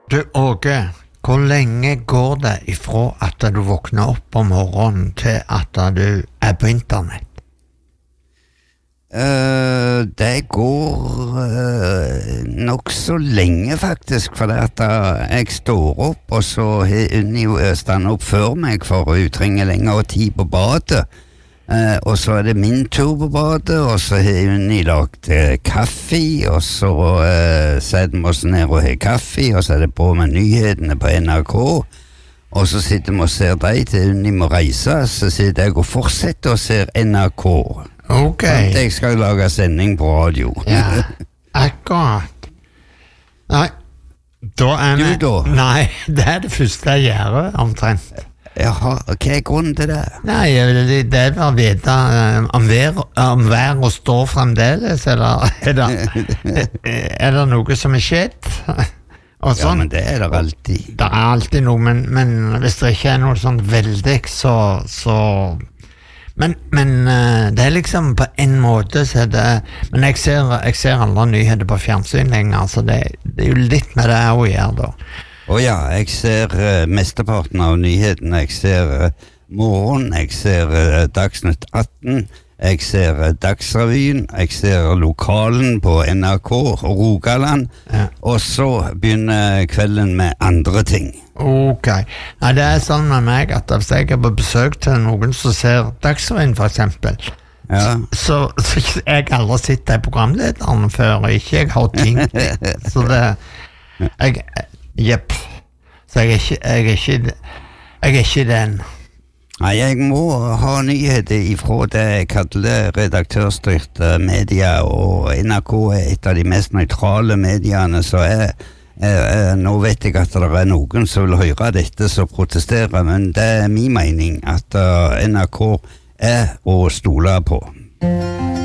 Du, Åge, hvor lenge går det ifra at du våkner opp om morgenen til at du på internett? Det går nok så lenge faktisk, for at jeg står opp, og så har Unni stannet opp før meg, for hun trenger lengre tid på badet. Og så det min tur på badet, og så har Unni lagt kaffe, og så setter vi oss ned og har kaffe, og så det på med nyhetene på NRK, og så sitter vi og ser deg til Unni må reise, så sitter jeg og fortsetter å se NRK. Ok. Jeg skal lage sending på radio. Ja, akkurat. Nei, da vi... Du da? Nei, det det første jeg gjør, omtrent. Jaha, hva grunnen til det? Nei, det var å vite om vær og stå fremdeles, eller det noe som skjedd? Og sånn. Ja, men det det alltid. Det alltid noe, men hvis det ikke noe sånn veldig, så men det liksom på en måte så det, men jeg ser andre nyheter på fjernsyn lenger, så det jo litt med det å gjøre da. Ja, jeg ser mesteparten av nyhetene. Jeg ser Morgen, jeg ser Dagsnytt 18, jeg ser Dagsrevyen, jeg ser Lokalen på NRK Rogaland, Ja. og så begynner kvelden med andre ting. Ok. Nei, det sånn med meg at hvis jeg på besøk til noen som ser Dagsrevyen for eksempel, Ja. så jeg aldri sett de programlederne før, og ikke jeg har ting. Så det jepp. Så jeg er ikke den. Nei, jeg må ha nyheter ifra det jeg kaller redaktørstyrte media, og NRK et av de mest nøytrale mediene, så nå vet jeg at det noen som vil høre dette som protesterer, men det min mening at NRK å stole på.